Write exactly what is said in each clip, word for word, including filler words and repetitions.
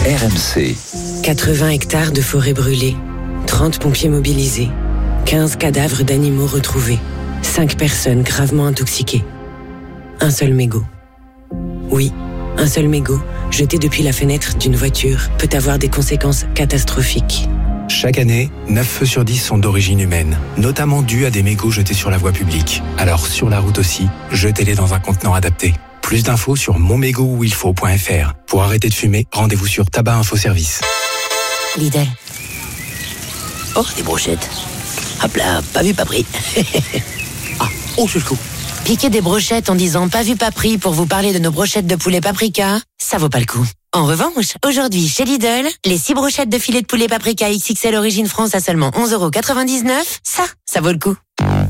R M C. quatre-vingts hectares de forêt brûlée, trente pompiers mobilisés, quinze cadavres d'animaux retrouvés, cinq personnes gravement intoxiquées. Un seul mégot. Oui, un seul mégot, jeté depuis la fenêtre d'une voiture, peut avoir des conséquences catastrophiques. Chaque année, neuf feux sur dix sont d'origine humaine, notamment dus à des mégots jetés sur la voie publique. Alors sur la route aussi, jetez-les dans un contenant adapté. Plus d'infos sur mon mégot où il faut point f r. Pour arrêter de fumer, rendez-vous sur Tabac Info Service. Lidl. Oh, des brochettes. Hop là, pas vu, pas pris. Ah, oh, je le coup. Piquer des brochettes en disant pas vu, pas pris pour vous parler de nos brochettes de poulet paprika, ça vaut pas le coup. En revanche, aujourd'hui, chez Lidl, les six brochettes de filet de poulet paprika X X L Origine France à seulement onze euros quatre-vingt-dix-neuf, ça, ça vaut le coup.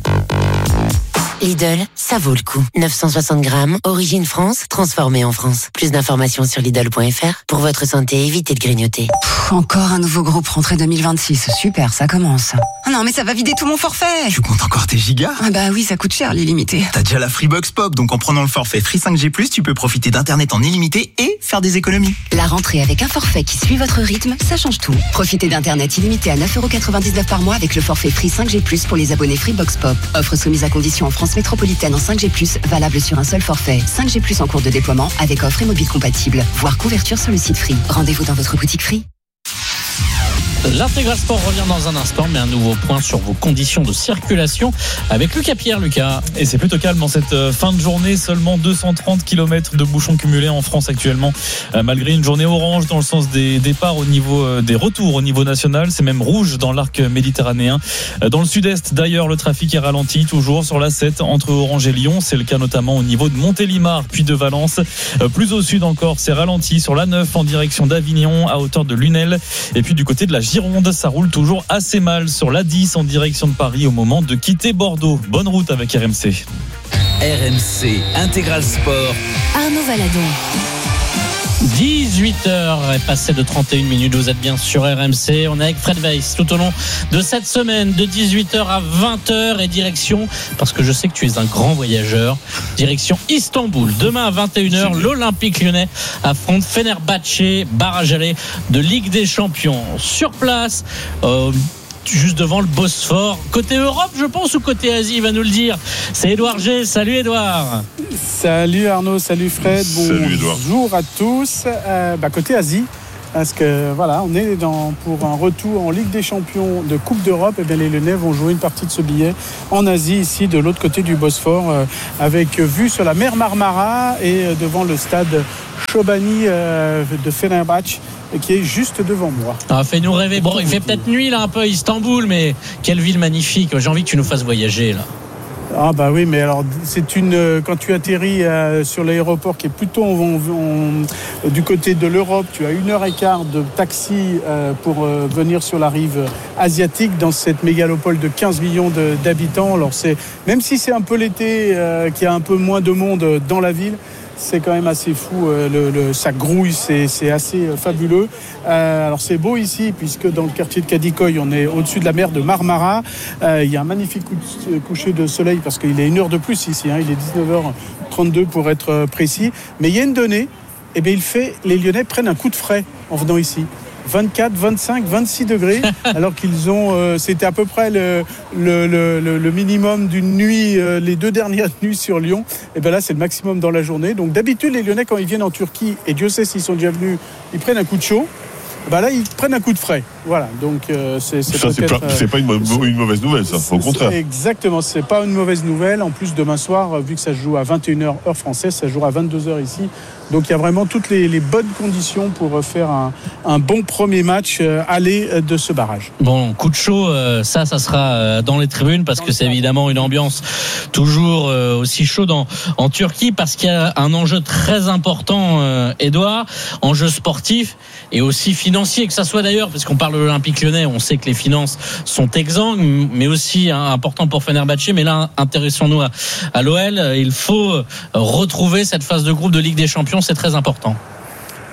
Lidl, ça vaut le coup. neuf cent soixante grammes, origine France, transformée en France. Plus d'informations sur Lidl point f r. Pour votre santé, évitez de grignoter. Pff, encore un nouveau groupe rentrée deux mille vingt-six. Super, ça commence. Oh non, mais ça va vider tout mon forfait. Tu comptes encore tes gigas? Ah bah oui, ça coûte cher l'illimité. T'as déjà la Freebox Pop, donc en prenant le forfait Free cinq G plus, tu peux profiter d'internet en illimité et faire des économies. La rentrée avec un forfait qui suit votre rythme, ça change tout. Profitez d'internet illimité à neuf euros quatre-vingt-dix-neuf par mois avec le forfait Free cinq G plus pour les abonnés Freebox Pop. Offre soumise à condition en France métropolitaine en cinq G plus, valable sur un seul forfait. cinq G plus en cours de déploiement avec offre et mobile compatible. Voire couverture sur le site Free. Rendez-vous dans votre boutique Free. L'intégral sport revient dans un instant, mais un nouveau point sur vos conditions de circulation avec Lucas Pierre. Lucas. Et c'est plutôt calme en cette fin de journée, seulement deux cent trente kilomètres de bouchons cumulés en France actuellement, malgré une journée orange dans le sens des départs au niveau des retours au niveau national. C'est même rouge dans l'arc méditerranéen. Dans le sud-est d'ailleurs, le trafic est ralenti toujours sur la sept entre Orange et Lyon. C'est le cas notamment au niveau de Montélimar puis de Valence. Plus au sud encore, c'est ralenti sur la neuf en direction d'Avignon à hauteur de Lunel. Et puis du côté de la Gironde, ça roule toujours assez mal sur l'A dix en direction de Paris au moment de quitter Bordeaux. Bonne route avec R M C. R M C Intégral Sport. Arnaud Valadon. dix-huit heures est passé de trente et une minutes. Vous êtes bien sur R M C. On est avec Fred Weiss tout au long de cette semaine de dix-huit heures à vingt heures et direction, parce que je sais que tu es un grand voyageur, direction Istanbul. Demain à vingt et une heures, l'Olympique Lyonnais affronte Fenerbahçe, barrage aller de Ligue des Champions. Sur place, euh, juste devant le Bosphore. Côté Europe, je pense, ou côté Asie, il va nous le dire. C'est Édouard G. Salut Édouard. Salut Arnaud, salut Fred. Salut Bonjour à tous. Euh, bah, côté Asie, parce que voilà, on est dans, pour un retour en Ligue des Champions de Coupe d'Europe. Et bien les Lyonnais vont jouer une partie de ce billet en Asie, ici de l'autre côté du Bosphore, euh, avec vue sur la mer Marmara et euh, devant le stade Chobani euh, de Fenerbahçe, qui est juste devant moi. Ah, fais-nous rêver. Bon, il fait peut-être nuit là un peu à Istanbul, mais quelle ville magnifique. J'ai envie que tu nous fasses voyager là. Ah bah oui, mais alors c'est une quand tu atterris euh, sur l'aéroport qui est plutôt en, en, du côté de l'Europe, tu as une heure et quart de taxi euh, pour euh, venir sur la rive asiatique dans cette mégalopole de quinze millions de, d'habitants. Alors c'est même si c'est un peu l'été, euh, qu'il y a un peu moins de monde dans la ville, c'est quand même assez fou, euh, le, le, ça grouille, c'est, c'est assez euh, fabuleux. Euh, alors c'est beau ici, puisque dans le quartier de Kadikoy, on est au-dessus de la mer de Marmara. Euh, il y a un magnifique coucher de soleil, parce qu'il est une heure de plus ici, hein, il est dix-neuf heures trente-deux pour être précis. Mais il y a une donnée, eh bien, il fait, les Lyonnais prennent un coup de frais en venant ici. vingt-quatre, vingt-cinq, vingt-six degrés, alors qu'ils ont, euh, c'était à peu près le, le, le, le minimum d'une nuit, euh, les deux dernières nuits sur Lyon. Et bien là, c'est le maximum dans la journée. Donc d'habitude, les Lyonnais, quand ils viennent en Turquie, et Dieu sait s'ils sont déjà venus, ils prennent un coup de chaud. Ben là, ils prennent un coup de frais. Voilà. Donc, euh, c'est, c'est, ça, c'est, pas, c'est pas une, une mauvaise nouvelle, ça. Au contraire. Exactement. C'est pas une mauvaise nouvelle. En plus, demain soir, vu que ça se joue à vingt et une heures heure française, ça se jouera à vingt-deux heures ici. Donc, il y a vraiment toutes les, les bonnes conditions pour faire un, un bon premier match euh, aller de ce barrage. Bon, coup de chaud, euh, ça, ça sera euh, dans les tribunes, parce dans que c'est temps. Évidemment une ambiance toujours euh, aussi chaude en, en Turquie, parce qu'il y a un enjeu très important, euh, Édouard, enjeu sportif et aussi financier, que ça soit d'ailleurs, parce qu'on parle de l'Olympique Lyonnais, on sait que les finances sont exsangues, mais aussi hein, important pour Fenerbahçe. Mais là, intéressons-nous à, à l'O L. Il faut retrouver cette phase de groupe de Ligue des Champions, c'est très important.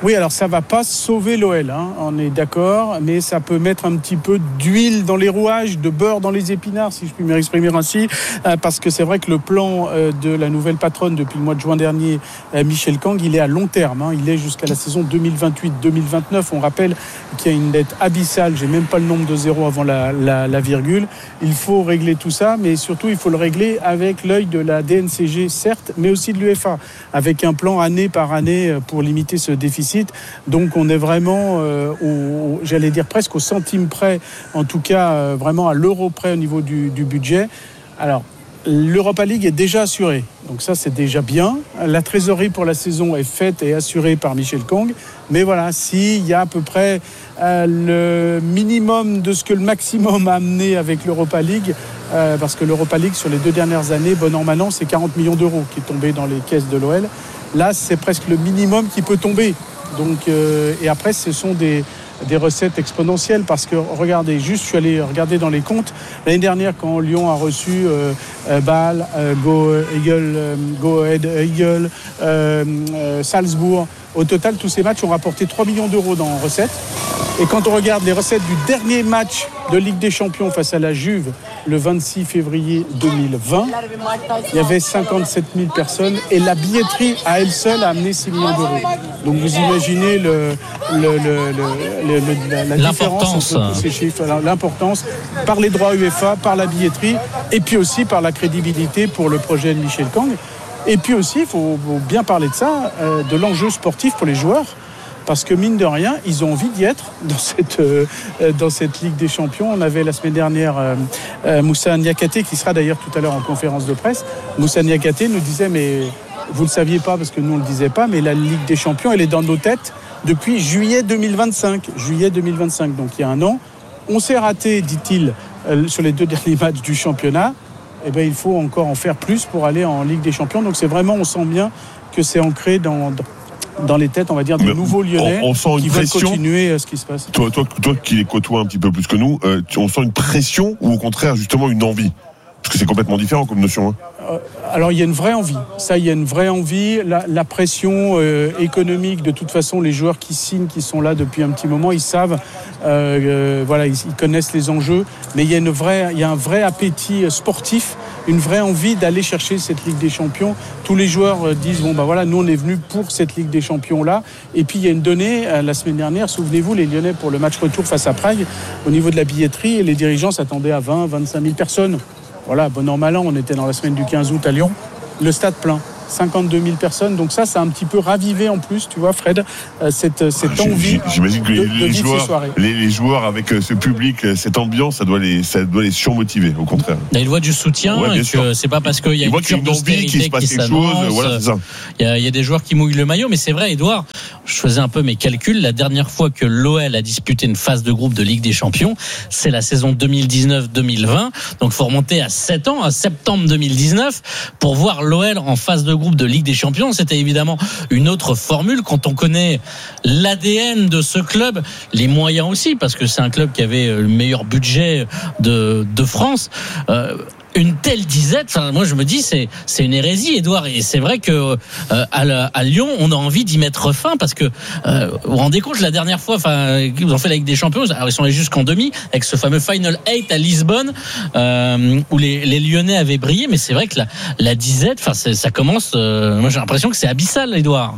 Oui, alors ça va pas sauver l'O L, hein, on est d'accord, mais ça peut mettre un petit peu d'huile dans les rouages, de beurre dans les épinards, si je puis m'exprimer ainsi, euh, parce que c'est vrai que le plan euh, de la nouvelle patronne depuis le mois de juin dernier, euh, Michel Kang, il est à long terme, hein, il est jusqu'à la saison deux mille vingt-huit deux mille vingt-neuf. On rappelle qu'il y a une dette abyssale, j'ai même pas le nombre de zéros avant la, la, la virgule. Il faut régler tout ça, mais surtout il faut le régler avec l'œil de la D N C G, certes, mais aussi de l'U E F A, avec un plan année par année pour limiter ce déficit. Donc on est vraiment, euh, au, j'allais dire presque au centime près, en tout cas euh, vraiment à l'euro près au niveau du, du budget. Alors, l'Europa League est déjà assurée, donc ça c'est déjà bien. La trésorerie pour la saison est faite et assurée par Michel Kang, mais voilà, s'il y a à peu près euh, le minimum de ce que le maximum a amené avec l'Europa League, euh, parce que l'Europa League sur les deux dernières années, bon an mal an, c'est quarante millions d'euros qui est tombé dans les caisses de l'O L. Là c'est presque le minimum qui peut tomber. Donc, euh, et après ce sont des des recettes exponentielles, parce que regardez, juste je suis allé regarder dans les comptes l'année dernière quand Lyon a reçu euh, euh, Bâle, euh, Go Eagle, euh, Go Ahead Eagle, euh, euh, Salzbourg. Au total, tous ces matchs ont rapporté trois millions d'euros dans recettes. Et quand on regarde les recettes du dernier match de Ligue des Champions face à la Juve le vingt-six février deux mille vingt, il y avait cinquante-sept mille personnes et la billetterie à elle seule a amené six millions d'euros. Donc vous imaginez le, le, le, le, le, la, la différence entre tous ces chiffres, l'importance par les droits U E F A, par la billetterie et puis aussi par la crédibilité pour le projet de Michel Kang. Et puis aussi, il faut bien parler de ça, euh, de l'enjeu sportif pour les joueurs, parce que mine de rien, ils ont envie d'y être dans cette, euh, dans cette Ligue des Champions. On avait la semaine dernière euh, euh, Moussa Niakhaté, qui sera d'ailleurs tout à l'heure en conférence de presse. Moussa Niakhaté nous disait, mais vous ne le saviez pas parce que nous on ne le disait pas, mais la Ligue des Champions, elle est dans nos têtes depuis juillet deux mille vingt-cinq. Juillet deux mille vingt-cinq, donc il y a un an. On s'est raté, dit-il, euh, sur les deux derniers matchs du championnat. Eh bien, il faut encore en faire plus pour aller en Ligue des Champions. Donc c'est vraiment, on sent bien que c'est ancré dans, dans les têtes, on va dire, des nouveaux Lyonnais on, on sent qui une veulent pression. continuer euh, ce qui se passe. Toi, toi, toi qui les côtoies un petit peu plus que nous, euh, on sent une pression ou au contraire justement une envie? Parce que c'est complètement différent comme notion. Hein. Euh, alors il y a une vraie envie. Ça, il y a une vraie envie. La, la pression euh, économique, de toute façon, les joueurs qui signent, qui sont là depuis un petit moment, ils savent, euh, euh, voilà, ils, ils connaissent les enjeux. Mais il y a une vraie, il y a un vrai appétit sportif, une vraie envie d'aller chercher cette Ligue des Champions. Tous les joueurs euh, disent bon bah voilà, nous on est venus pour cette Ligue des Champions là. Et puis il y a une donnée euh, la semaine dernière. Souvenez-vous, les Lyonnais pour le match retour face à Prague, au niveau de la billetterie, les dirigeants s'attendaient à vingt, vingt-cinq mille personnes. Voilà, bon an, mal an, on était dans la semaine du quinze août à Lyon. Le stade plein, cinquante-deux mille personnes. Donc ça, ça a un petit peu ravivé en plus, tu vois, Fred, euh, cette, cette envie. J'imagine que les, de, de les, joueurs, les, les joueurs avec ce public, cette ambiance, ça doit les, ça doit les surmotiver, au contraire. Là, ils voient du soutien. Ouais, et que c'est pas parce qu'il y a une cure d'austérité qui, qui s'annonce. Voilà, c'est ça. Il y a, il y a des joueurs qui mouillent le maillot, mais c'est vrai, Edouard, je faisais un peu mes calculs. La dernière fois que l'O L a disputé une phase de groupe de Ligue des Champions, c'est la saison deux mille dix-neuf deux mille vingt. Donc, il faut remonter à sept ans, à septembre deux mille dix-neuf, pour voir l'O L en phase de groupe de Ligue des Champions. C'était évidemment une autre formule quand on connaît l'A D N de ce club, les moyens aussi, parce que c'est un club qui avait le meilleur budget de, de France. Euh, Une telle disette, enfin, moi je me dis c'est c'est une hérésie, Edouard, et c'est vrai que euh, à, la, à Lyon on a envie d'y mettre fin parce que euh, vous vous rendez compte la dernière fois, enfin ils ont fait la Ligue des Champions, alors ils sont allés jusqu'en demi avec ce fameux Final eight à Lisbonne euh, où les, les Lyonnais avaient brillé, mais c'est vrai que la, la disette, enfin ça commence, euh, moi j'ai l'impression que c'est abyssal, Edouard.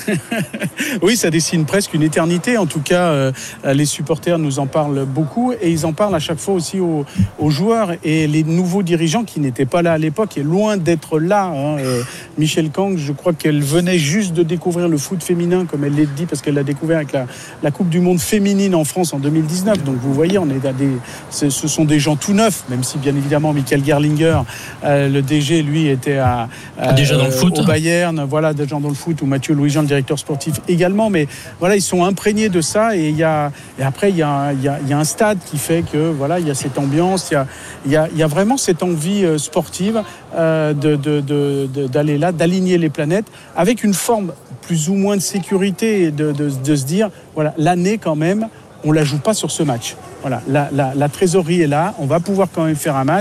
Oui, ça dessine presque une éternité. En tout cas, euh, les supporters nous en parlent beaucoup et ils en parlent à chaque fois aussi aux, aux joueurs et les nouveaux dirigeants qui n'étaient pas là à l'époque et loin d'être là. Hein. Euh, Michel Kang, je crois qu'elle venait juste de découvrir le foot féminin, comme elle l'a dit, parce qu'elle l'a découvert avec la, la Coupe du Monde féminine en France en deux mille dix-neuf. Donc vous voyez, on est à des, ce sont des gens tout neufs, même si bien évidemment Michael Gerlinger, euh, le D G, lui était à, à déjà dans le foot, au Bayern, voilà, déjà dans le foot, ou Mathieu Louis Jean, le directeur sportif également, mais voilà, ils sont imprégnés de ça et il y a et après il y a il y a il y a un stade qui fait que voilà, il y a cette ambiance, il y a il y a il y a vraiment cette envie sportive euh, de, de, de, de d'aller là, d'aligner les planètes avec une forme plus ou moins de sécurité et de, de, de se dire voilà, l'année quand même on la joue pas sur ce match. Voilà, la, la, la trésorerie est là, on va pouvoir quand même faire un match.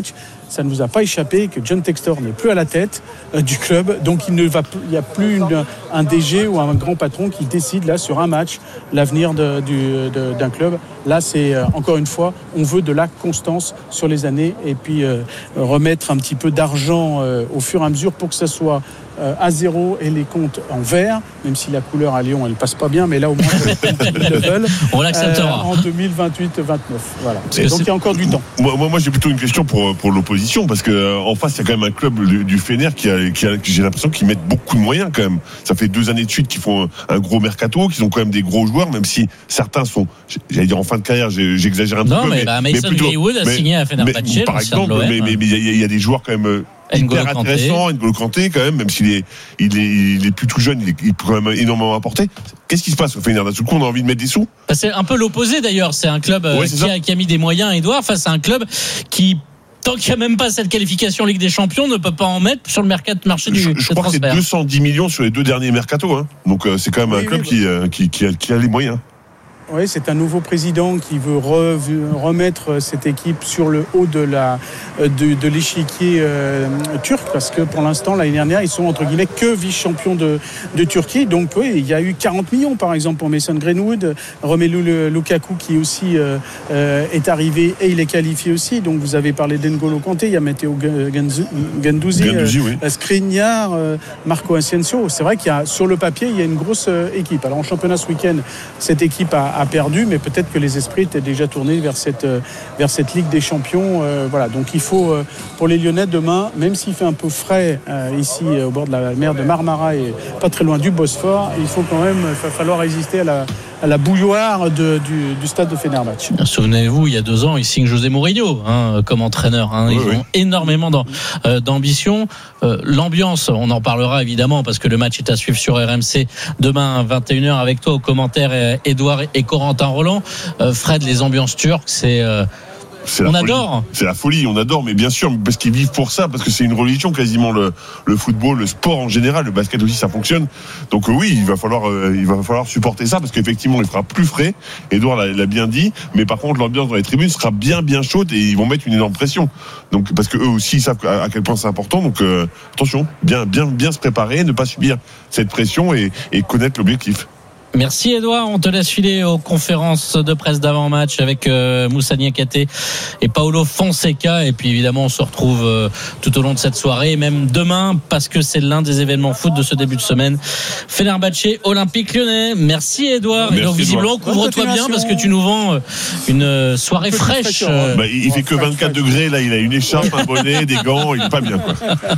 ça ne vous a pas échappé que John Textor n'est plus à la tête euh, du club, donc il ne va plus, il n'y a plus une, un D G ou un grand patron qui décide là sur un match l'avenir de, du, de, d'un club. Là, c'est euh, encore une fois, on veut de la constance sur les années et puis euh, remettre un petit peu d'argent euh, au fur et à mesure pour que ça soit euh, à zéro et les comptes en vert, même si la couleur à Lyon elle passe pas bien, mais là au moins ils le veulent. On l'acceptera euh, en deux mille vingt-huit vingt-neuf. Voilà. Et donc il y a encore du temps. Moi, moi, moi j'ai plutôt une question pour pour l'opposition parce que euh, en face il y a quand même un club du, du Fener qui a, qui a, j'ai l'impression qu'ils mettent beaucoup de moyens quand même. Ça fait deux années de suite qu'ils font un, un gros mercato, qu'ils ont quand même des gros joueurs, même si certains sont, j'allais dire en fin de carrière, j'exagère un non, peu. Non mais, mais, bah, Mason mais plutôt, Greenwood a mais, signé à Fenerbahçe par exemple, mais il mais, mais, y, y a des joueurs quand même hyper intéressants. N'Golo Kanté quand même, même s'il est il est il est plus tout jeune, il, est, il peut quand même énormément apporter. Qu'est-ce qui se passe au Fener? D'un coup, on a envie de mettre des sous. C'est un peu l'opposé d'ailleurs. C'est un club ouais, qui, a, qui a mis des moyens, Edouard, face à un club qui, tant qu'il n'y a même pas cette qualification Ligue des Champions, ne peut pas en mettre sur le mercat, marché du Je, je crois transfert. que c'est deux cent dix millions sur les deux derniers mercatos. Hein. Donc euh, c'est quand même oui, un club oui, qui, euh, qui, qui, a, qui a les moyens. Oui, c'est un nouveau président qui veut re, remettre cette équipe sur le haut de, la, de, de l'échiquier euh, turc, parce que pour l'instant, l'année dernière, ils sont entre guillemets que vice-champions de, de Turquie. Donc oui, il y a eu quarante millions par exemple pour Mason Greenwood, Romelu Lukaku qui aussi euh, euh, est arrivé et il est qualifié aussi. Donc vous avez parlé d'N'Golo Kanté, il y a Matteo Guendouzi, Guendouzi euh, oui. Skriniar, euh, Marco Asensio. C'est vrai qu'il y a sur le papier, il y a une grosse euh, équipe. Alors en championnat ce week-end, cette équipe a a perdu, mais peut-être que les esprits étaient déjà tournés vers cette, vers cette Ligue des Champions. Euh, voilà. Donc il faut, euh, pour les Lyonnais, demain, même s'il fait un peu frais euh, ici euh, au bord de la mer de Marmara et pas très loin du Bosphore, il faut quand même, il va falloir résister à la, à la bouilloire de, du, du stade de Fenerbahçe. Souvenez-vous, il y a deux ans, il signe José Mourinho hein, comme entraîneur. Hein. Ils oui, ont oui. énormément euh, d'ambition. Euh, l'ambiance, on en parlera évidemment parce que le match est à suivre sur R M C demain à vingt et une heures avec toi au commentaire Edouard et Corentin Roland. Euh, Fred, les ambiances turques, c'est... Euh, C'est on la adore. Folie. C'est la folie, on adore, mais bien sûr, parce qu'ils vivent pour ça, parce que c'est une religion quasiment le, le football, le sport en général, le basket aussi, ça fonctionne. Donc euh, oui, il va falloir, euh, il va falloir supporter ça, parce qu'effectivement, il fera plus frais. Edouard l'a, l'a bien dit, mais par contre, l'ambiance dans les tribunes sera bien, bien chaude et ils vont mettre une énorme pression. Donc parce que eux aussi ils savent à, à quel point c'est important. Donc euh, attention, bien, bien, bien se préparer, ne pas subir cette pression et, et connaître l'objectif. Merci Edouard, on te laisse filer aux conférences de presse d'avant-match avec euh, Moussa Niakhaté et Paolo Fonseca et puis évidemment on se retrouve euh, tout au long de cette soirée et même demain parce que c'est l'un des événements foot de ce début de semaine. Fenerbahçe Olympique Lyonnais. Merci Edouard. Merci et donc visiblement couvre-toi bien parce que tu nous vends une soirée fraîche. Euh... Bah, il fait que vingt-quatre degrés là, il a une écharpe, un bonnet, des gants, il est pas bien quoi.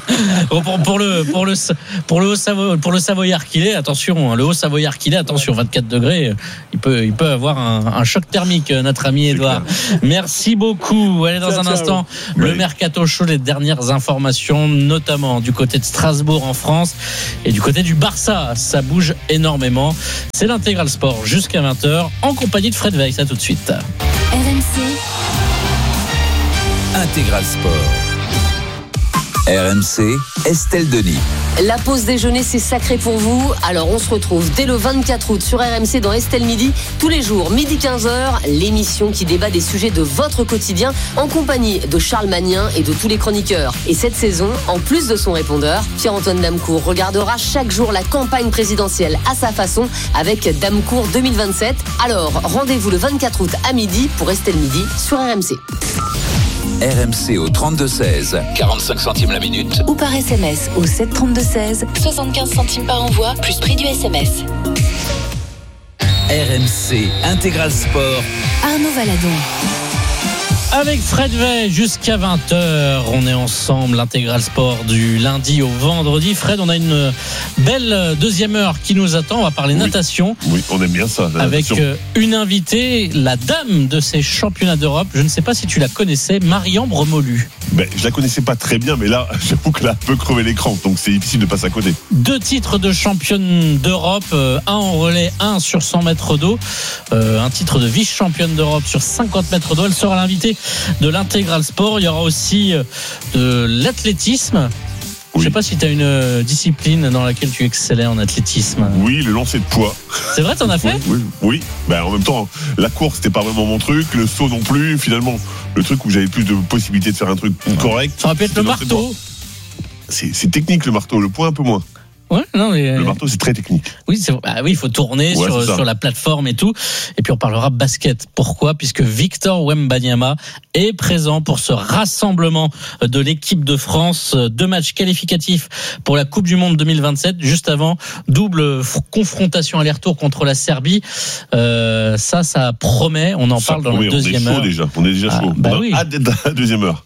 pour, pour le pour le pour le haut Savo, pour le Savoyard qu'il est, attention, le haut Savoyard qu'il est, attention. Sur vingt-quatre degrés, il peut, il peut avoir un, un choc thermique, notre ami Edouard. Merci beaucoup. Allez, dans ciao, un ciao. instant, oui. le Mercato Show, les dernières informations, notamment du côté de Strasbourg en France et du côté du Barça. Ça bouge énormément. C'est l'Intégral Sport jusqu'à vingt heures en compagnie de Fred Weiss. À tout de suite. R M C Intégral Sport. R M C, Estelle Denis. La pause déjeuner, c'est sacré pour vous. Alors, on se retrouve dès le vingt-quatre août sur R M C dans Estelle Midi. Tous les jours, midi quinze heures, l'émission qui débat des sujets de votre quotidien en compagnie de Charles Magnin et de tous les chroniqueurs. Et cette saison, en plus de son répondeur, Pierre-Antoine Damecourt regardera chaque jour la campagne présidentielle à sa façon avec Damecourt deux mille vingt-sept. Alors, rendez-vous le vingt-quatre août à midi pour Estelle Midi sur R M C. R M C au trente-deux seize, quarante-cinq centimes la minute. Ou par S M S au sept trente-deux seize, soixante-quinze centimes par envoi, plus prix du S M S. R M C Intégral Sport. Arnaud Valadon. Avec Fred Weiss jusqu'à vingt heures, on est ensemble, l'Intégral Sport du lundi au vendredi. Fred, on a une belle deuxième heure qui nous attend. On va parler oui. natation. Oui, on aime bien ça. Avec une invitée, la dame de ces championnats d'Europe. Je ne sais pas si tu la connaissais, Marian Bremolu. Ben, je la connaissais pas très bien, mais là, j'avoue qu'elle a un peu crevé l'écran, donc c'est difficile de passer à côté. Deux titres de championne d'Europe, euh, un en relais, un sur cent mètres d'eau, euh, un titre de vice-championne d'Europe sur cinquante mètres d'eau. Elle sera l'invitée de l'Intégral Sport. Il y aura aussi de l'athlétisme. Je sais pas si tu as une discipline dans laquelle tu excellais en athlétisme. Oui, le lancer de poids. C'est vrai, t'en as fait ? Oui, oui. Ben, en même temps, la course, c'était pas vraiment mon truc, le saut non plus. Finalement, le truc où j'avais plus de possibilités de faire un truc correct. Ça aurait pu être le marteau. C'est, c'est technique le marteau, le poids un peu moins. Ouais, non, mais... Le marteau, c'est très technique. Oui, c'est... Ah, oui, il faut tourner ouais, sur, sur la plateforme et tout. Et puis on parlera basket. Pourquoi ? Puisque Victor Wembanyama est présent pour ce rassemblement de l'équipe de France. Deux matchs qualificatifs pour la Coupe du Monde deux mille vingt-sept. Juste avant, double confrontation aller-retour contre la Serbie. Euh, ça, ça promet. On en ça parle promet, dans la deuxième on est chaud heure. Déjà. On est déjà chaud. Ah, bah oui. Hâte d'être dans la deuxième heure.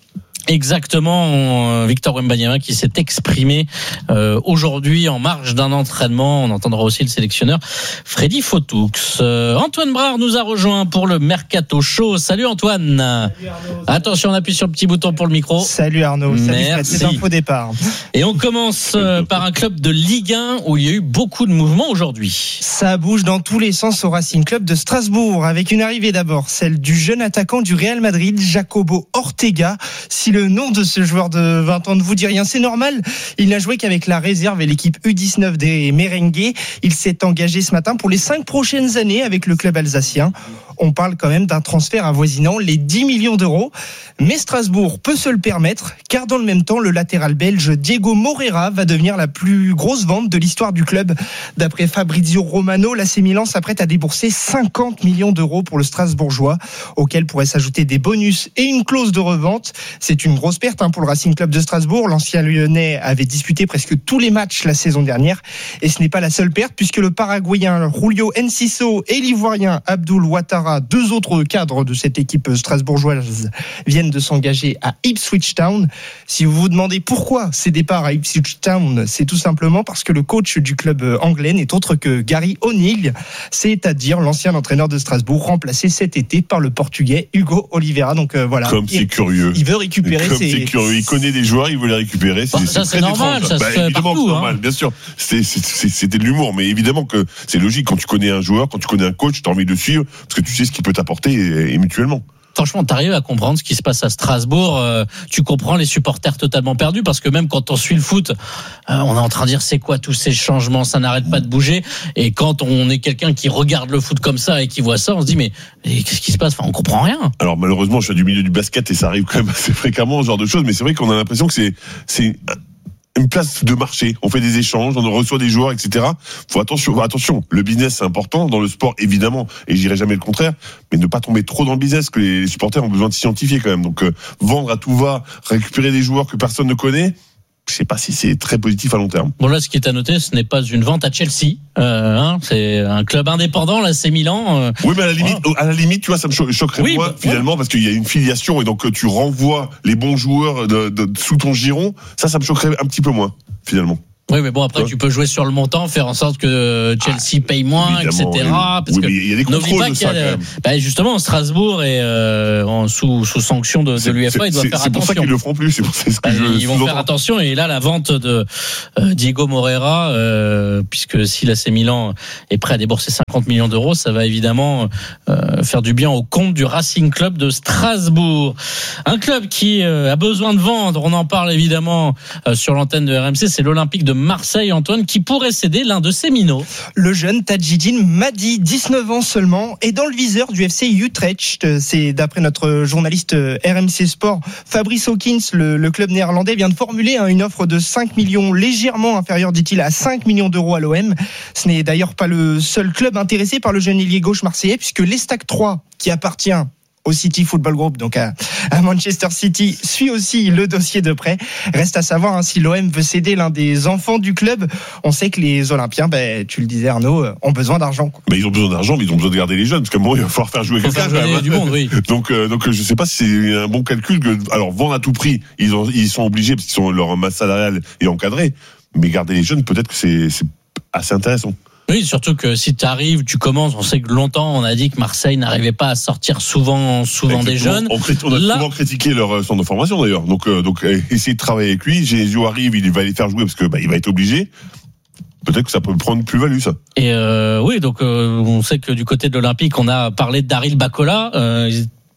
Exactement, Victor Wembanyama qui s'est exprimé euh, aujourd'hui en marge d'un entraînement. On entendra aussi le sélectionneur Freddy Fotoux. Euh, Antoine Brard nous a rejoint pour le Mercato Show. Salut Antoine. Salut Arnaud. Attention, on appuie sur le petit bouton pour le micro. Salut Arnaud. Merci. C'est un faux départ. Et on commence euh, par un club de Ligue un où il y a eu beaucoup de mouvements aujourd'hui. Ça bouge dans tous les sens au Racing Club de Strasbourg avec une arrivée d'abord, celle du jeune attaquant du Real Madrid, Jacobo Ortega. Si le nom de ce joueur de vingt ans ne vous dit rien, c'est normal. Il n'a joué qu'avec la réserve et l'équipe U dix-neuf des Merengues. Il s'est engagé ce matin pour les cinq prochaines années avec le club alsacien. On parle quand même d'un transfert avoisinant les dix millions d'euros. Mais Strasbourg peut se le permettre, car dans le même temps, le latéral belge Diego Moreira va devenir la plus grosse vente de l'histoire du club. D'après Fabrizio Romano, l'A C Milan s'apprête à débourser cinquante millions d'euros pour le Strasbourgeois, auquel pourraient s'ajouter des bonus et une clause de revente. C'est une grosse perte hein, pour le Racing Club de Strasbourg. L'ancien Lyonnais avait disputé presque tous les matchs la saison dernière. Et ce n'est pas la seule perte, puisque le Paraguayen Julio Enciso et l'Ivoirien Abdoul Ouattara, deux autres cadres de cette équipe strasbourgeoise, viennent de s'engager à Ipswich Town. Si vous vous demandez pourquoi ces départs à Ipswich Town, c'est tout simplement parce que le coach du club anglais n'est autre que Gary O'Neill, c'est-à-dire l'ancien entraîneur de Strasbourg, remplacé cet été par le portugais Hugo Oliveira. Donc euh, voilà. Comme c'est il, curieux. Il veut récupérer Comme ses... c'est curieux. Il connaît des joueurs, il veut les récupérer. C'est, bah, ça, c'est, c'est très normal. étrange. Ça bah, se fait évidemment, partout, c'est hein. normal, bien sûr. C'est, c'est, c'est, c'était de l'humour, mais évidemment que c'est logique. Quand tu connais un joueur, quand tu connais un coach, tu as envie de le suivre parce que tu sais ce qu'il peut t'apporter et, et mutuellement. Franchement, t'arrives à comprendre ce qui se passe à Strasbourg. Euh, tu comprends les supporters totalement perdus parce que même quand on suit le foot, euh, on est en train de dire c'est quoi tous ces changements, ça n'arrête pas de bouger. Et quand on est quelqu'un qui regarde le foot comme ça et qui voit ça, on se dit mais, mais qu'est-ce qui se passe ? Enfin, on comprend rien. Alors malheureusement, je suis du milieu du basket et ça arrive quand même assez fréquemment ce genre de choses. Mais c'est vrai qu'on a l'impression que c'est c'est une place de marché. On fait des échanges, on reçoit des joueurs, et cetera. Faut attention, attention. Le business, c'est important dans le sport, évidemment, et je dirais jamais le contraire. Mais ne pas tomber trop dans le business, que les supporters ont besoin de s'identifier quand même. Donc euh, vendre à tout va, récupérer des joueurs que personne ne connaît. Je sais pas si c'est très positif à long terme. Bon là, ce qui est à noter, ce n'est pas une vente à Chelsea. Euh, hein, c'est un club indépendant, l'A C Milan. Euh, oui, mais à la limite, voilà. à la limite, tu vois, ça me cho- choquerait oui, moi bah, finalement ouais. parce qu'il y a une filiation et donc tu renvoies les bons joueurs de, de, de, sous ton giron. Ça, ça me choquerait un petit peu moins finalement. Oui, mais bon, après, ouais. tu peux jouer sur le montant, faire en sorte que Chelsea ah, paye moins, et cetera. Oui, parce oui, que il y a des contrôles de ça, quand même. Bah, justement, Strasbourg est euh, en sous, sous sanction de, de l'UEFA, c'est, il doit c'est, faire c'est attention. C'est pour ça qu'ils le feront plus, c'est pour ça que bah, je Ils vont faire attention, et là, la vente de euh, Diego Moreira, euh, puisque si l'A C Milan est prêt à débourser cinquante millions d'euros, ça va évidemment euh, faire du bien au compte du Racing Club de Strasbourg. Un club qui euh, a besoin de vendre, on en parle évidemment euh, sur l'antenne de R M C, c'est l'Olympique de Marseille, Antoine, qui pourrait céder l'un de ses minots. Le jeune Tadjidine Madi, dix-neuf ans seulement, est dans le viseur du F C Utrecht. C'est d'après notre journaliste R M C Sport, Fabrice Hawkins. Le, le club néerlandais vient de formuler hein, une offre de cinq millions, légèrement inférieure, dit-il, à cinq millions d'euros à l'O M. Ce n'est d'ailleurs pas le seul club intéressé par le jeune ailier gauche marseillais, puisque l'Estac trois, qui appartient au City Football Group, donc à, à Manchester City, suit aussi le dossier de près. Reste à savoir hein, si l'O M veut céder l'un des enfants du club. On sait que les Olympiens, ben, tu le disais Arnaud, ont besoin d'argent. Quoi. Mais ils ont besoin d'argent, mais ils ont besoin de garder les jeunes, parce qu'à un moment, il va falloir faire jouer quelqu'un. Faire jouer du monde, oui. Donc, euh, donc, je sais pas si c'est un bon calcul. Que, alors, vendre à tout prix, ils, ont, ils sont obligés, parce qu'ils sont, leur masse salariale est encadrée, mais garder les jeunes, peut-être que c'est, c'est assez intéressant. Oui, surtout que si tu arrives, tu commences, on sait que longtemps on a dit que Marseille n'arrivait pas à sortir souvent souvent des jeunes. On, on a Là... souvent critiqué leur centre de formation d'ailleurs. Donc euh, donc euh, essayer de travailler avec lui, Jésus arrive, il va les faire jouer parce que bah, il va être obligé. Peut-être que ça peut prendre plus-value, ça. Et euh, oui, donc euh, on sait que du côté de l'Olympique, on a parlé de Daryl Bacola. Euh,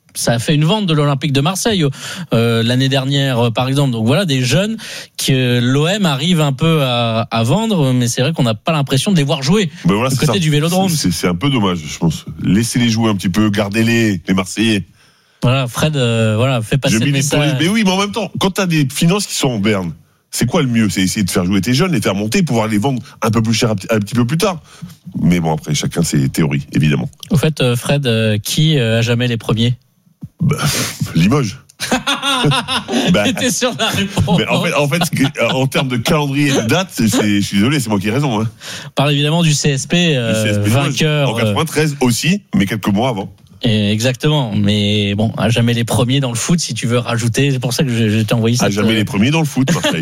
ça a fait une vente de l'Olympique de Marseille euh, l'année dernière, par exemple. Donc voilà, des jeunes que l'O M arrive un peu à, à vendre, mais c'est vrai qu'on n'a pas l'impression de les voir jouer ben voilà, du côté ça. du Vélodrome. C'est, c'est un peu dommage, je pense. Laissez-les jouer un petit peu, gardez-les, les Marseillais. Voilà, Fred, euh, voilà, fait passer le message. Mais oui, mais en même temps, quand tu as des finances qui sont en berne, c'est quoi le mieux ? C'est essayer de faire jouer tes jeunes, les faire monter, pouvoir les vendre un peu plus cher un petit peu plus tard. Mais bon, après, chacun ses théories, évidemment. Au fait, Fred, euh, qui a jamais les premiers ? Bah, Limoges. bah, J'étais sûr de la réponse. Mais en fait, en, fait, en termes de calendrier et de date, c'est, je suis désolé, c'est moi qui ai raison. Hein. On parle évidemment du C S P, euh, du C S P vainqueur. En quatre-vingt-treize aussi, mais quelques mois avant. Et exactement, mais bon, à jamais les premiers dans le foot, si tu veux rajouter. C'est pour ça que je, je t'ai envoyé ça. À jamais les premiers dans le foot, Marseille.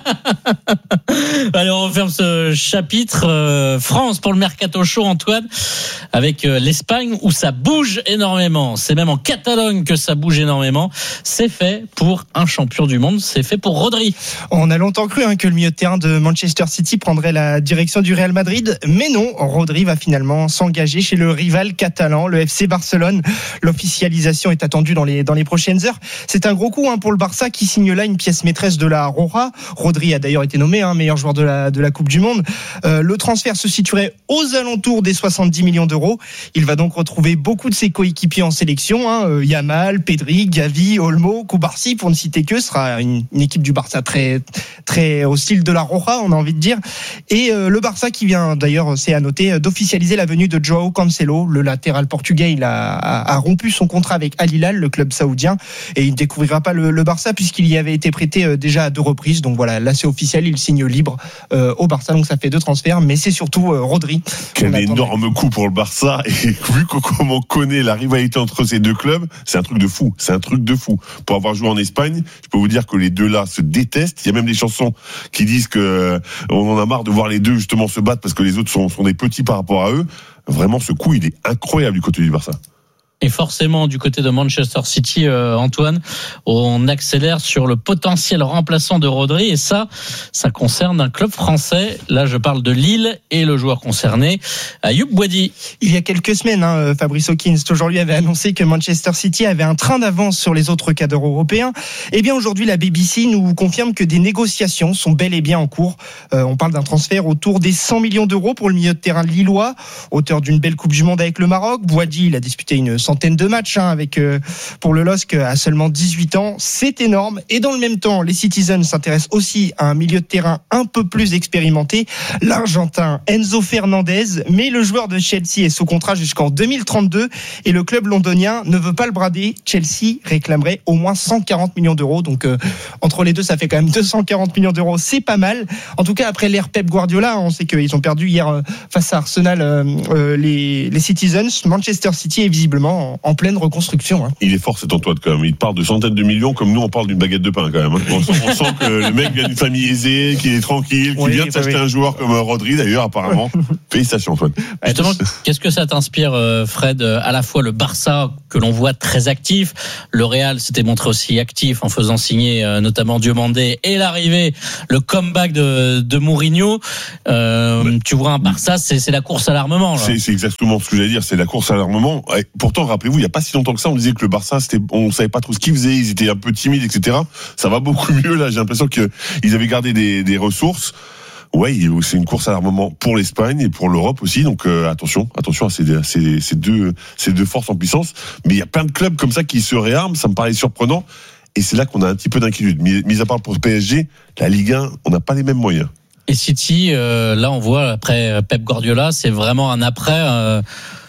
Allez, on referme ce chapitre. Euh, France pour le mercato chaud, Antoine, avec euh, l'Espagne où ça bouge énormément. C'est même en Catalogne que ça bouge énormément. C'est fait pour un champion du monde. C'est fait pour Rodri. On a longtemps cru hein, que le milieu de terrain de Manchester City prendrait la direction du Real Madrid, mais non. Rodri va finalement s'engager chez le rival catalan, le F C Barcelone. L'officialisation est attendue dans les, dans les prochaines heures. C'est un gros coup hein, pour le Barça qui signe là une pièce maîtresse de la Roja. Rodri a d'ailleurs été nommé hein, meilleur joueur de la, de la Coupe du Monde. Euh, le transfert se situerait aux alentours des soixante-dix millions d'euros. Il va donc retrouver beaucoup de ses coéquipiers en sélection. Hein, euh, Yamal, Pedri, Gavi, Olmo, Koubarsi, pour ne citer que. Ce sera une, une équipe du Barça très, très au style de la Roja, on a envie de dire. Et euh, le Barça qui vient d'ailleurs, c'est à noter, d'officialiser la venue de Joao Cancelo, le latéral portugais. Il a A, a rompu son contrat avec Al Hilal, le club saoudien, et il ne découvrira pas le, le Barça puisqu'il y avait été prêté euh, déjà à deux reprises. Donc voilà, là c'est officiel, il signe libre euh, au Barça, donc ça fait deux transferts, mais c'est surtout euh, Rodri. Quel énorme coup pour le Barça, et vu comment on connaît la rivalité entre ces deux clubs, c'est un truc de fou, c'est un truc de fou. Pour avoir joué en Espagne, je peux vous dire que les deux là se détestent. Il y a même des chansons qui disent que on en a marre de voir les deux justement se battre parce que les autres sont, sont des petits par rapport à eux. Vraiment, ce coup, il est incroyable du côté du Barça. Et forcément, du côté de Manchester City, euh, Antoine, on accélère sur le potentiel remplaçant de Rodri. Et ça, ça concerne un club français. Là, je parle de Lille et le joueur concerné, Ayoub Boadi. Il y a quelques semaines, hein, Fabrice Hawkins, aujourd'hui, avait annoncé que Manchester City avait un train d'avance sur les autres cadres européens. Eh bien, aujourd'hui, la B B C nous confirme que des négociations sont bel et bien en cours. Euh, on parle d'un transfert autour des cent millions d'euros pour le milieu de terrain lillois, auteur d'une belle Coupe du Monde avec le Maroc. Boadi, il a disputé une centaine de matchs hein, avec euh, pour le L O S C à seulement dix-huit ans, c'est énorme. Et dans le même temps, les Citizens s'intéressent aussi à un milieu de terrain un peu plus expérimenté, l'Argentin Enzo Fernandez, mais le joueur de Chelsea est sous contrat jusqu'en deux mille trente-deux et le club londonien ne veut pas le brader. Chelsea réclamerait au moins cent quarante millions d'euros, donc euh, entre les deux ça fait quand même deux cent quarante millions d'euros, c'est pas mal. En tout cas après l'ère Pep Guardiola, on sait qu'ils ont perdu hier euh, face à Arsenal euh, euh, les, les Citizens. Manchester City est visiblement en, en pleine reconstruction. Hein. Il est fort cet Antoine quand même. Il parle de centaines de millions comme nous on parle d'une baguette de pain quand même. Hein. On, sent, on sent que le mec vient d'une famille aisée, qu'il est tranquille, qu'il oui, vient de s'acheter oui. un joueur comme Rodri d'ailleurs apparemment. Félicitations Antoine. Justement, qu'est-ce que ça t'inspire Fred, à la fois le Barça que l'on voit très actif, le Real s'était montré aussi actif en faisant signer notamment Diomandé et l'arrivée, le comeback de, de Mourinho. Euh, Mais, tu vois un Barça, c'est, c'est la course à l'armement. Là. C'est, c'est exactement ce que j'allais dire, c'est la course à l'armement. Et pourtant, rappelez-vous, il n'y a pas si longtemps que ça, on disait que le Barça, c'était, on savait pas trop ce qu'ils faisaient, ils étaient un peu timides, et cetera. Ça va beaucoup mieux là. J'ai l'impression qu'ils avaient gardé des, des ressources. Ouais, c'est une course à l'armement pour l'Espagne et pour l'Europe aussi. Donc euh, attention, attention à ces, ces, ces deux, ces deux forces en puissance. Mais il y a plein de clubs comme ça qui se réarment. Ça me paraît surprenant. Et c'est là qu'on a un petit peu d'inquiétude. Mis, mis à part pour le P S G, la Ligue un, on n'a pas les mêmes moyens. Et City, euh, là on voit après Pep Guardiola, c'est vraiment un après. Euh...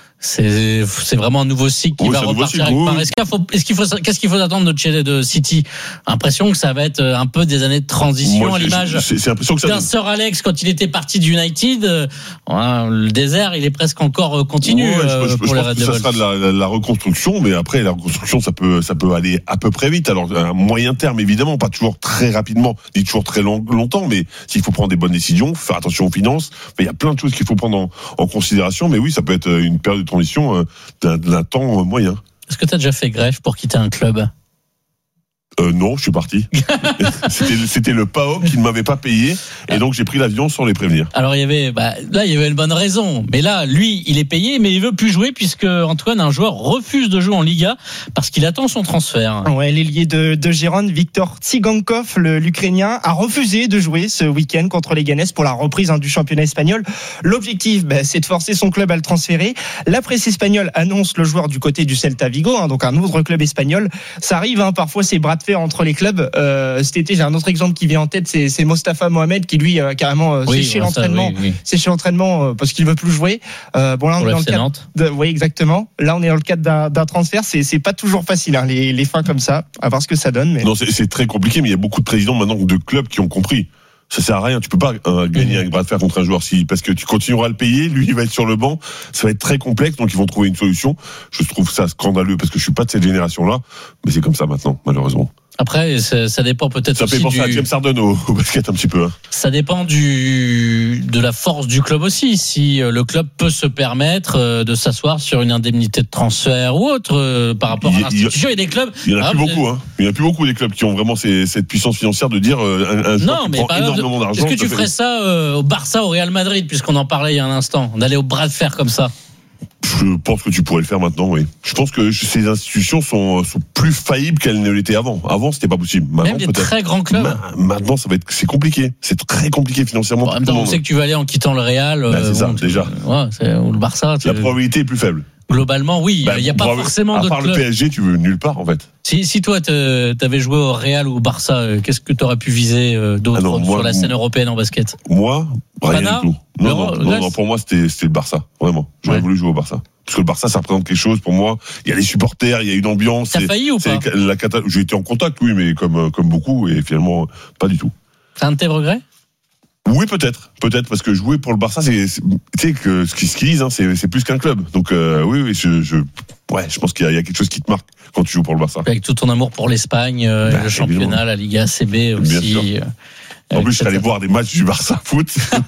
C'est, c'est vraiment un nouveau cycle qui oui, va repartir avec Paris. Est-ce qu'il faut, est-ce qu'il faut, qu'est-ce qu'il faut attendre de, de City? L'impression que ça va être un peu des années de transition. Moi, à l'image c'est, c'est l'impression que ça d'un Sir Alex quand il était parti du United. Euh, le désert, il est presque encore continu ouais, euh, je, je, pour je les Red Devils. Ça sera de la, la, la reconstruction, mais après la reconstruction, ça peut, ça peut aller à peu près vite. Alors à moyen terme, évidemment, pas toujours très rapidement, ni toujours très long, longtemps, mais s'il faut prendre des bonnes décisions, faire attention aux finances, il y a plein de choses qu'il faut prendre en, en considération. Mais oui, ça peut être une période de transition d'un, d'un temps moyen. Est-ce que tu as déjà fait greffe pour quitter un club ? Euh, non, je suis parti. c'était, c'était le P A O qui ne m'avait pas payé, et donc j'ai pris l'avion sans les prévenir. Alors il y avait, bah, là il y avait une bonne raison, mais là lui il est payé, mais il veut plus jouer puisque Antoine, un joueur, refuse de jouer en Liga parce qu'il attend son transfert. Ouais, l'ailier de, de Gérone, Viktor Tsigankov, le, l'Ukrainien, a refusé de jouer ce week-end contre les Ganes pour la reprise hein, du championnat espagnol. L'objectif, bah, c'est de forcer son club à le transférer. La presse espagnole annonce le joueur du côté du Celta Vigo, hein, donc un autre club espagnol. Ça arrive, hein, parfois c'est bras de fer entre les clubs. Euh, cet été, j'ai un autre exemple qui vient en tête, c'est, c'est Mostafa Mohamed qui lui a carrément euh, oui, séché bon, l'entraînement, ça, oui, oui. séché l'entraînement euh, parce qu'il veut plus jouer. Euh, bon là on pour est dans le cadre. De, oui exactement. Là on est dans le cadre d'un, d'un transfert. C'est, c'est pas toujours facile hein, les, les fins comme ça. À voir ce que ça donne. Mais... Non, c'est, c'est très compliqué, mais il y a beaucoup de présidents maintenant de clubs qui ont compris. Ça sert à rien, tu peux pas euh, gagner avec bras de fer contre un joueur si, parce que tu continueras à le payer, lui il va être sur le banc, ça va être très complexe, donc ils vont trouver une solution. Je trouve ça scandaleux parce que je suis pas de cette génération-là, mais c'est comme ça maintenant, malheureusement. Après, ça, ça dépend peut-être ça aussi fait penser du... à James Harden au, au basket un petit peu. Hein. Ça dépend du de la force du club aussi. Si le club peut se permettre de s'asseoir sur une indemnité de transfert ou autre par rapport il, à l'institution, il y a des clubs. Il y en a ah, plus beaucoup. Hein. Il y en a plus beaucoup des clubs qui ont vraiment ces, cette puissance financière de dire un, un joueur non, qui mais prend énormément de... d'argent. Est-ce que tu ferais ça euh, au Barça, au Real Madrid, puisqu'on en parlait il y a un instant, d'aller au bras de fer comme ça? Je pense que tu pourrais le faire maintenant, oui. Je pense que ces institutions sont, sont plus faillibles qu'elles ne l'étaient avant. Avant, c'était pas possible. Maintenant, même des peut-être. très grands clubs. Ma, maintenant, ça va être, c'est compliqué. C'est très compliqué financièrement. Bon, en même temps, on sait que tu vas aller en quittant le Real. Bah, c'est euh, ça, bon, déjà. Ouais, c'est, ou le Barça. La probabilité est plus faible. Globalement, oui. Bah, il n'y a pas forcément d'autres clubs. À part le P S G, tu veux nulle part, en fait. Si, si toi, t'avais joué au Real ou au Barça, qu'est-ce que tu aurais pu viser d'autre ah non, moi, sur la scène européenne en basket? Moi, rien Pana, du tout. Non, non, non, non, pour moi, c'était, c'était le Barça. Vraiment. J'aurais ouais. voulu jouer au Barça. Parce que le Barça, ça représente quelque chose pour moi. Il y a les supporters, il y a une ambiance. T'as failli ou pas? La cata... J'ai été en contact, oui, mais comme, comme beaucoup, et finalement, pas du tout. C'est un de tes regrets? Oui, peut-être, peut-être, parce que jouer pour le Barça, c'est, c'est tu sais que ce qu'ils, ce qu'ils disent, hein, c'est, c'est plus qu'un club. Donc, euh, oui, oui, je, je, ouais, je pense qu'il y a, il y a quelque chose qui te marque quand tu joues pour le Barça. Avec tout ton amour pour l'Espagne, euh, bah, le championnat, évidemment. La Liga A C B aussi. Bien sûr. En plus, je suis allé voir des matchs du Barça foot.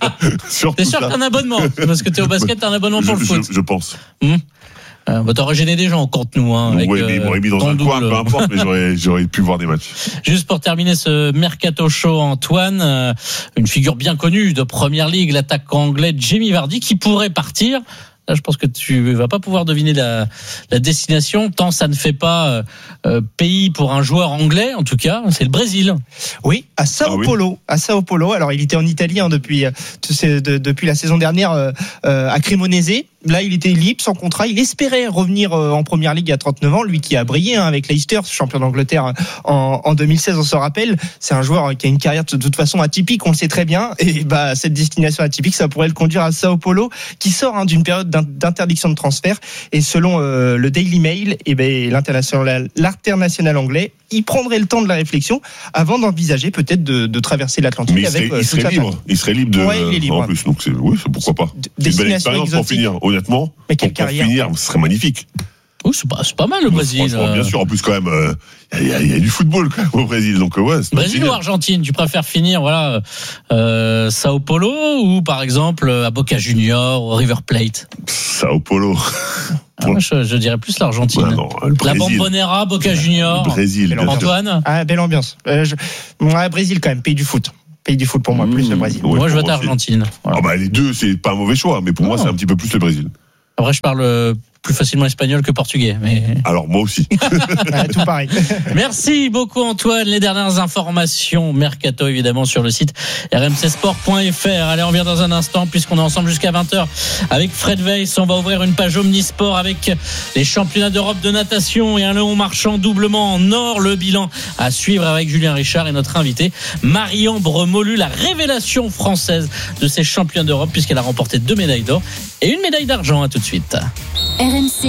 T'es sûr que t'as un abonnement? Parce que t'es au basket, t'as un abonnement pour je, le foot. Je, je pense. Hum. Euh, bah, t'aurais gêné des gens contre nous, hein. Avec, oui, mais ils m'auraient mis dans un coin, peu importe, mais j'aurais, j'aurais pu voir des matchs. Juste pour terminer ce Mercato Show, Antoine, euh, une figure bien connue de Première Ligue, l'attaquant anglais Jamie Vardy, qui pourrait partir. Là, je pense que tu vas pas pouvoir deviner la, la destination, tant ça ne fait pas euh, pays pour un joueur anglais, en tout cas, c'est le Brésil. Oui, à Sao ah, Paulo. Oui. À Sao Paulo. Alors, il était en Italie hein, depuis, tu sais, de, depuis la saison dernière euh, à Cremonese. Là, il était libre, sans contrat. Il espérait revenir en Première Ligue à trente-neuf ans. Lui qui a brillé hein, avec Leicester, champion d'Angleterre en, en deux mille seize, on se rappelle. C'est un joueur qui a une carrière de toute façon atypique, on le sait très bien. Et bah, cette destination atypique, ça pourrait le conduire à Sao Paulo, qui sort hein, d'une période d'interdiction de transfert. Et selon euh, le Daily Mail, et ben l'international, l'international anglais, il prendrait le temps de la réflexion avant d'envisager peut-être de, de traverser l'Atlantique. Mais avec. Il serait, il serait libre. Il serait libre de. Ouais, il est libre. En plus, donc c'est, oui, c'est pourquoi pas. C'est une belle expérience pour finir. Honnêtement, mais quelle pour, carrière, pour finir, ce serait magnifique. Oui, c'est pas, c'est pas mal le Brésil. Euh... Bien sûr, en plus quand même, il euh, y, y, y a du football quand même au Brésil, donc ouais. C'est Brésil ou Argentine, tu préfères finir voilà euh, Sao Paulo ou par exemple à Boca Juniors, ou River Plate? Sao Paulo. Ah, moi, je, je dirais plus l'Argentine. Ouais, non, le la Bombonera, Boca Juniors. Le Brésil. Antoine. Ah, belle ambiance. Euh, je... ouais, Brésil quand même, pays du foot. Pays du foot pour moi, mmh, plus le Brésil. Ouais, moi, je vote Argentine. Voilà. Ah bah les deux, c'est pas un mauvais choix, mais pour non. moi, c'est un petit peu plus le Brésil. Après, je parle plus facilement espagnol que portugais. Mais... Alors, moi aussi. Ouais, tout pareil. Merci beaucoup, Antoine. Les dernières informations, Mercato, évidemment, sur le site r m c sport point f r. Allez, on revient dans un instant, puisqu'on est ensemble jusqu'à vingt heures avec Fred Weiss. On va ouvrir une page Omnisport avec les championnats d'Europe de natation et un Léon Marchand doublement en or. Le bilan à suivre avec Julien Richard et notre invité, Marie-Ambre Molu, la révélation française de ces championnats d'Europe, puisqu'elle a remporté deux médailles d'or et une médaille d'argent. À tout de suite. R M C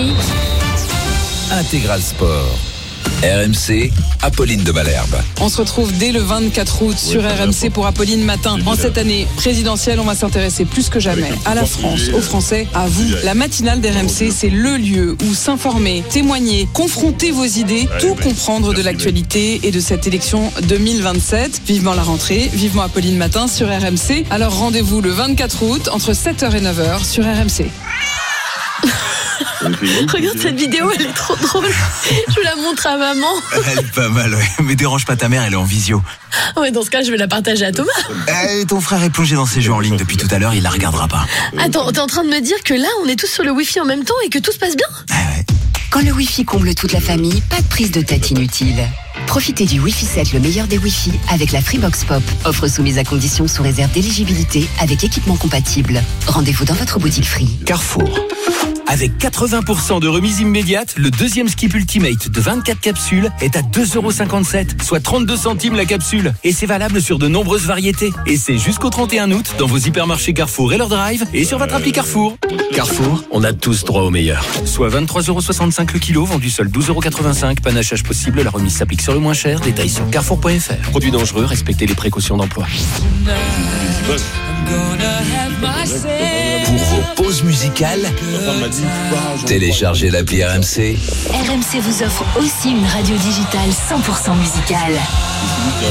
Intégral Sport. R M C, Apolline de Malherbe. On se retrouve dès le vingt-quatre août sur R M C pour Apolline Matin. En cette année présidentielle, on va s'intéresser plus que jamais à la France, aux Français, à vous. La matinale d'R M C, c'est le lieu où s'informer, témoigner, confronter vos idées, tout comprendre de l'actualité et de cette élection deux mille vingt-sept. Vivement la rentrée, vivement Apolline Matin sur R M C. Alors rendez-vous le vingt-quatre août entre sept heures et neuf heures sur R M C. Regarde cette vidéo, elle est trop drôle. Je la montre à maman. Elle est pas mal, ouais. Mais dérange pas ta mère, elle est en visio. Ouais, dans ce cas, je vais la partager à Thomas. Eh, ton frère est plongé dans ses jeux en ligne depuis tout à l'heure, il la regardera pas. Attends, t'es en train de me dire que là, on est tous sur le Wi-Fi en même temps et que tout se passe bien? Quand le Wi-Fi comble toute la famille, pas de prise de tête inutile. Profitez du Wi-Fi sept, le meilleur des Wi-Fi, avec la Freebox Pop. Offre soumise à condition sous réserve d'éligibilité avec équipement compatible. Rendez-vous dans votre boutique Free. Carrefour. Avec quatre-vingts pour cent de remise immédiate, le deuxième Skip Ultimate de vingt-quatre capsules est à deux euros cinquante-sept, soit trente-deux centimes la capsule. Et c'est valable sur de nombreuses variétés. Et c'est jusqu'au trente et un août dans vos hypermarchés Carrefour et leur drive et sur votre appli Carrefour. Carrefour, on a tous droit au meilleur. Soit vingt-trois euros soixante-cinq le kilo, vendu seul douze euros quatre-vingt-cinq. Panachage possible, la remise s'applique sur le moins cher. Détails sur carrefour point f r. Produit dangereux, respectez les précautions d'emploi. Pour vos pauses musicales, téléchargez l'appli R M C. R M C vous offre aussi une radio digitale cent pour cent musicale.